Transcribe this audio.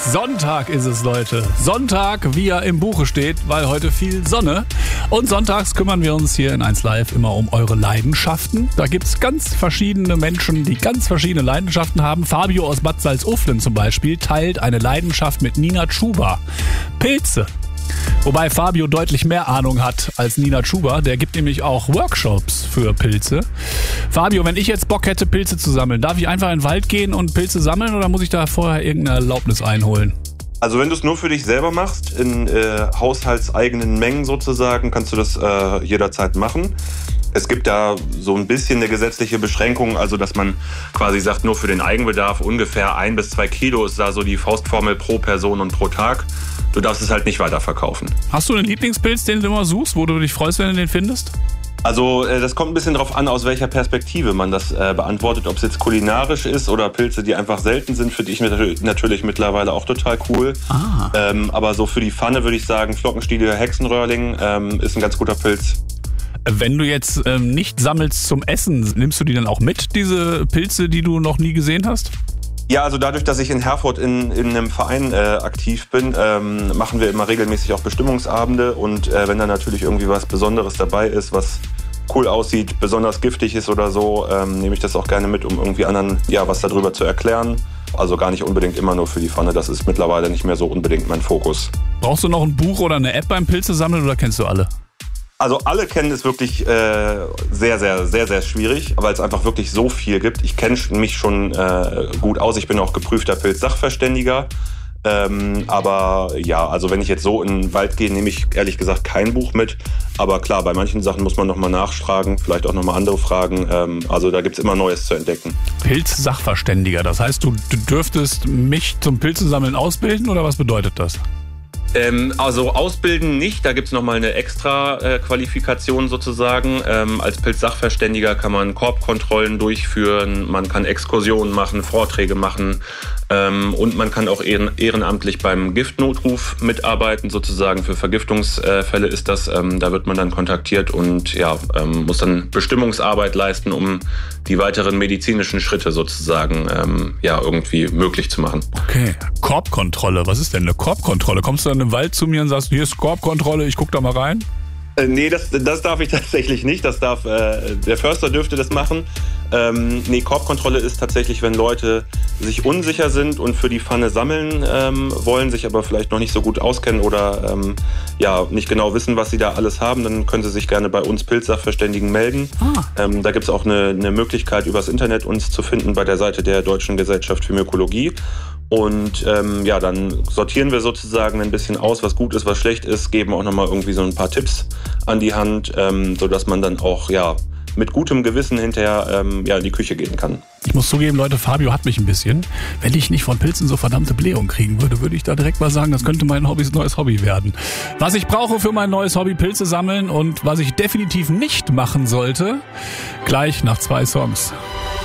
Sonntag ist es, Leute. Sonntag, wie er im Buche steht, weil heute viel Sonne. Und sonntags kümmern wir uns hier in 1 Live immer um eure Leidenschaften. Da gibt's ganz verschiedene Menschen, die ganz verschiedene Leidenschaften haben. Fabio aus Bad Salzuflen zum Beispiel teilt eine Leidenschaft mit Nina Chuba. Pilze. Wobei Fabio deutlich mehr Ahnung hat als Nina Chuba. Der gibt nämlich auch Workshops für Pilze. Fabio, wenn ich jetzt Bock hätte, Pilze zu sammeln, darf ich einfach in den Wald gehen und Pilze sammeln oder muss ich da vorher irgendeine Erlaubnis einholen? Also wenn du es nur für dich selber machst, in haushaltseigenen Mengen sozusagen, kannst du das jederzeit machen. Es gibt da so ein bisschen eine gesetzliche Beschränkung, also dass man quasi sagt, nur für den Eigenbedarf ungefähr 1 bis 2 Kilo ist da so die Faustformel pro Person und pro Tag. Du darfst es halt nicht weiterverkaufen. Hast du einen Lieblingspilz, den du immer suchst, wo du dich freust, wenn du den findest? Also das kommt ein bisschen drauf an, aus welcher Perspektive man das beantwortet. Ob es jetzt kulinarisch ist oder Pilze, die einfach selten sind, finde ich natürlich mittlerweile auch total cool. Aber so für die Pfanne würde ich sagen, Flockenstiele Hexenröhrling ist ein ganz guter Pilz. Wenn du jetzt nicht sammelst zum Essen, nimmst du die dann auch mit, diese Pilze, die du noch nie gesehen hast? Ja, also dadurch, dass ich in Herford in einem Verein aktiv bin, machen wir immer regelmäßig auch Bestimmungsabende. Und wenn da natürlich irgendwie was Besonderes dabei ist, was cool aussieht, besonders giftig ist oder so, nehme ich das auch gerne mit, um irgendwie anderen was darüber zu erklären. Also gar nicht unbedingt immer nur für die Pfanne. Das ist mittlerweile nicht mehr so unbedingt mein Fokus. Brauchst du noch ein Buch oder eine App beim Pilze sammeln oder kennst du alle? Also alle kennen es wirklich sehr, sehr, sehr, sehr schwierig, weil es einfach wirklich so viel gibt. Ich kenne mich schon gut aus. Ich bin auch geprüfter Pilz-Sachverständiger. Aber ja, also wenn ich jetzt so in den Wald gehe, nehme ich ehrlich gesagt kein Buch mit. Aber klar, bei manchen Sachen muss man nochmal nachfragen, vielleicht auch nochmal andere Fragen. Also da gibt es immer Neues zu entdecken. Pilz-Sachverständiger, das heißt, du dürftest mich zum Pilzesammeln ausbilden oder was bedeutet das? Also ausbilden nicht, da gibt's nochmal eine extra Qualifikation sozusagen. Als Pilz-Sachverständiger kann man Korbkontrollen durchführen, man kann Exkursionen machen, Vorträge machen und man kann auch ehrenamtlich beim Giftnotruf mitarbeiten, sozusagen für Vergiftungsfälle ist das. Da wird man dann kontaktiert und muss dann Bestimmungsarbeit leisten, um die weiteren medizinischen Schritte sozusagen irgendwie möglich zu machen. Okay, Korbkontrolle, was ist denn eine Korbkontrolle? Kommst du dann im Wald zu mir und sagst, hier ist Korbkontrolle, ich guck da mal rein? Nee, das darf ich tatsächlich nicht. Das darf der Förster dürfte das machen. Korbkontrolle ist tatsächlich, wenn Leute sich unsicher sind und für die Pfanne sammeln wollen, sich aber vielleicht noch nicht so gut auskennen oder nicht genau wissen, was sie da alles haben, dann können sie sich gerne bei uns Pilzsachverständigen melden. Da gibt es auch eine Möglichkeit, übers Internet uns zu finden bei der Seite der Deutschen Gesellschaft für Mykologie. Und dann sortieren wir sozusagen ein bisschen aus, was gut ist, was schlecht ist, geben auch nochmal irgendwie so ein paar Tipps an die Hand, sodass man dann auch mit gutem Gewissen hinterher in die Küche gehen kann. Ich muss zugeben, Leute, Fabio hat mich ein bisschen. Wenn ich nicht von Pilzen so verdammte Blähung kriegen würde, würde ich da direkt mal sagen, das könnte mein neues Hobby werden. Was ich brauche für mein neues Hobby, Pilze sammeln und was ich definitiv nicht machen sollte, gleich nach 2 Songs.